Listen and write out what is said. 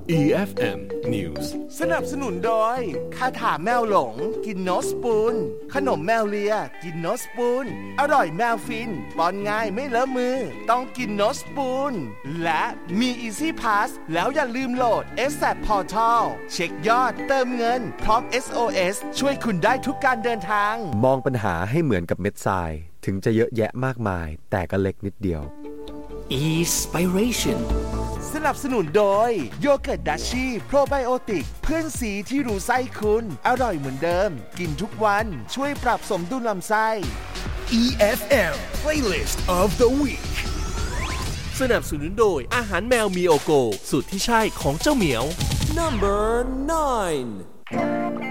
EFM News สนับสนุนโดยคาถาแมวหลงกินโนสปูนขนมแมวเลียกินโนสปูนอร่อยแมวฟินป้อนง่ายไม่เลอะมือต้องกินโนสปูนและมี Easy Pass แล้วอย่าลืมโหลด ASAP Portal เช็คยอดเติมเงินพร้อม SOS ช่วยคุณได้ทุกการเดินทางมองปัญหาให้เหมือนกับเม็ดทรายถึงจะเยอะแยะมากมายแต่ก็เล็กนิดเดียว Inspiration สนับสนุนโดยโยเกิร์ตดัชชี่โปรไบโอติกเพื่อนสีที่รู้ไส้คุณอร่อยเหมือนเดิมกินทุกวันช่วยปรับสมดุลลำไส้ EFM Playlist of the Week สนับสนุนโดยอาหารแมวมีโอโกสูตรที่ใช่ของเจ้าเหมียว Number 9